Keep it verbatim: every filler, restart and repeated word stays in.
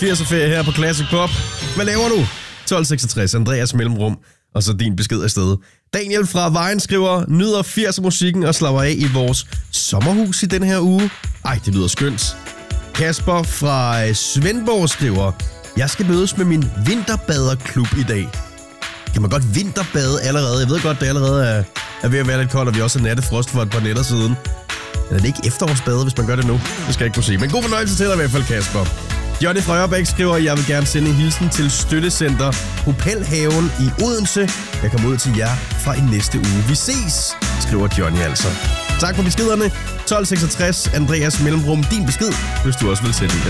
firserferie her på Classic Pop. Hvad laver du? tolv seksogtres, Andreas Mellemrum, og så din besked afsted. Daniel fra Vejen skriver, nyder firser-musikken og slapper af i vores sommerhus i den her uge. Ej, det lyder skønt. Kasper fra Svendborg skriver, jeg skal mødes med min vinterbaderklub i dag. Kan man godt vinterbade allerede? Jeg ved godt, det allerede er, er ved at være lidt koldt, og vi også har nattefrost for et par nætter siden. Men er det ikke efterårsbade, hvis man gør det nu? Det skal jeg ikke kunne sige. Men god fornøjelse til dig i hvert fald, Kasper. Johnny fra Ørbæk skriver, jeg vil gerne sende en hilsen til Støttecenter Propelhaven i Odense. Jeg kommer ud til jer fra i næste uge. Vi ses, skriver Johnny altså. Tak for beskederne. tolv seksogtres, Andreas Mellemrum, din besked, hvis du også vil sende det.